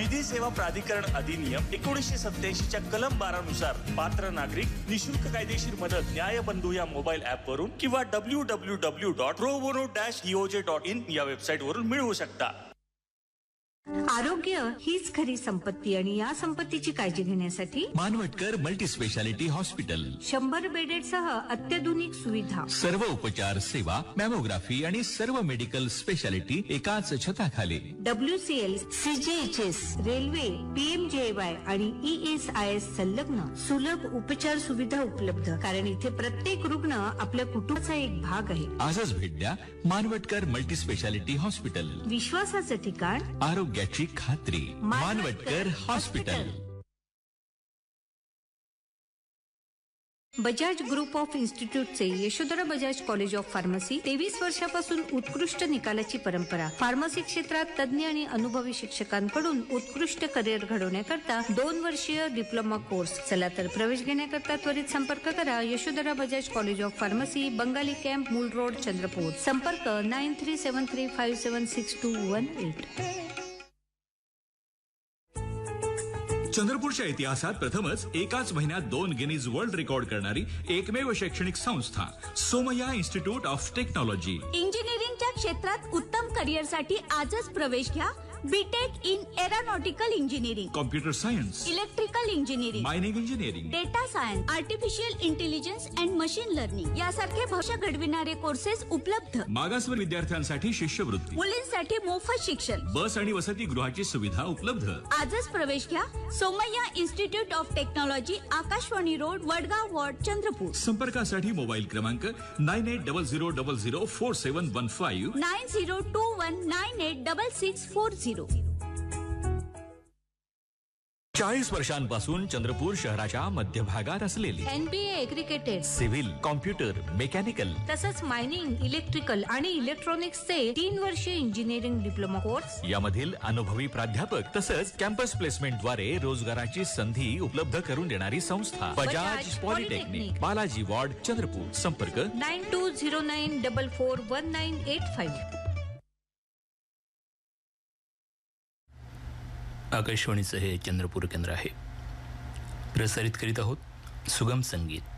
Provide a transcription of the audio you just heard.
विधी सेवा प्राधिकरण अधिनियम 1987 च्या कलम 12 नुसार पात्र नागरिक निशुल्क कायदेशीर मदत न्यायबंधू या मोबाईल ऍप वरून किंवा www.probono-eoj.in या वेबसाईट वरून मिळवू शकता. आरोग्य हीच खरी संपत्ती आणि या संपत्तीची काळजी घेण्यासाठी Manwatkar multi speciality hospital 100 bedded सह अत्याधुनिक सुविधा, सर्व उपचार सेवा, मॅमोग्राफी आणि सर्व मेडिकल स्पेशालिटी एकाच छताखाली. WCL, CGHS, रेल्वे, PMJY आणि ESIS संलग्न सुलभ उपचार सुविधा उपलब्ध. कारण इथे प्रत्येक रुग्ण आपल्या कुटुंबाचा एक भाग आहे. आजच भेट द्या मानवटकर मल्टी स्पेशालिटी हॉस्पिटल. विश्वासाचं ठिकाण, आरोग्याची खात्री. Manwatkar hospital. Bajaj group of इन्स्टिट्यूटचे Yashodhara Bajaj college of pharmacy 23 वर्षापासून उत्कृष्ट निकालाची परंपरा. फार्मसी क्षेत्रात तज्ञ आणि अनुभवी शिक्षकांकडून उत्कृष्ट करिअर घडवण्याकरता 2 वर्षीय डिप्लोमा कोर्स. चला तर प्रवेश घेण्याकरता त्वरित संपर्क करा. Yashodhara Bajaj college of pharmacy, Bengali camp, मूल रोड, चंद्रपूर. संपर्क 9373576218. चंद्रपूरच्या इतिहासात प्रथमच एकाच महिन्यात 2 गिनीज वर्ल्ड रेकॉर्ड करणारी एकमेव शैक्षणिक संस्था सोमय्या इन्स्टिट्यूट ऑफ टेक्नॉलॉजी. इंजिनिअरिंगच्या क्षेत्रात उत्तम करिअरसाठी आजच प्रवेश घ्या. BTech in aeronautical engineering, computer science, electrical engineering, mining engineering, data science, artificial intelligence and machine learning यासारखे भविष्य घडविणारे कोर्सेस उपलब्ध. मागासवर्गीय विद्यार्थ्यांसाठी शिष्यवृत्ती, मुलींसाठी मोफत शिक्षण, बस आणि वसतिगृहाची सुविधा उपलब्ध. आजच प्रवेश घ्या. Somaiya institute of technology, Akashvani road, Vadgaon ward, Chandrapur. संपर्कासाठी मोबाईल क्रमांक 9800047115 9021986640. 40 वर्षांपासून चंद्रपूर शहराच्या मध्यभागात असलेली NBA एग्रीकेटेड, सिव्हिल, कॉम्प्युटर, मेकॅनिकल तसंच मायनिंग, इलेक्ट्रिकल आणि इलेक्ट्रॉनिक्सचे 3 वर्षीय इंजिनिअरिंग डिप्लोमा कोर्स. यामधील अनुभवी प्राध्यापक तसंच कॅम्पस प्लेसमेंटद्वारे रोजगाराची संधी उपलब्ध करून देणारी संस्था बजाज पॉलिटेक्निक, बालाजी वार्ड, चंद्रपूर. संपर्क 9209441985. आकाशवाणीचं हे चंद्रपूर केंद्र आहे. प्रसारित करीत आहोत सुगम संगीत.